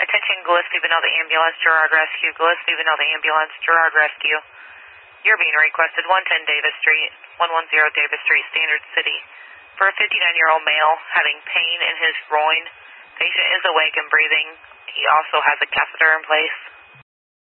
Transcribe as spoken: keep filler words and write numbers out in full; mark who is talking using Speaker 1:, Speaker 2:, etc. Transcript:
Speaker 1: Attention Gillespie Benelli Ambulance, Gerard Rescue. Gillespie Benelli Ambulance, Gerard Rescue. You're being requested one ten Davis Street, one ten Davis Street, Standard City. For a fifty-nine-year-old male having pain in his groin. Patient is awake and breathing. He also has a catheter in place.